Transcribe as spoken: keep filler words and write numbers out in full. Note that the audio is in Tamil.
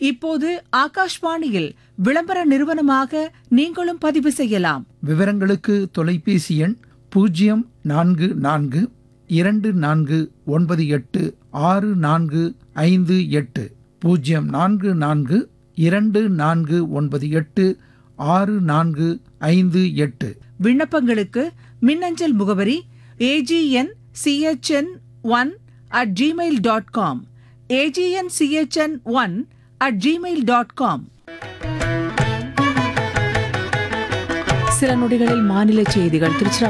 இப்போது ஆகாஷ்வாணியில் விளம்பர நிறுவனமாக நீங்களும் பதிவு செய்யலாம். விவரங்களுக்கு தொலைபேசி எண் பூஜ்ஜியம் நான்கு நான்கு இரண்டு நான்கு ஒன்பது எட்டு ஆறு நான்கு ஐந்து எட்டு பூஜ்ஜியம் நான்கு நான்கு இரண்டு நான்கு ஒன்பது எட்டு ஆறு நான்கு ஐந்து எட்டு. விண்ணப்பங்களுக்கு மின்னஞ்சல் முகவரி AGN CHN one at Gmail dot com AGN CHN one at Gmail dot com. சில நொடிகளில் மாநில செய்திகள் திருச்சிராப்பள்ளி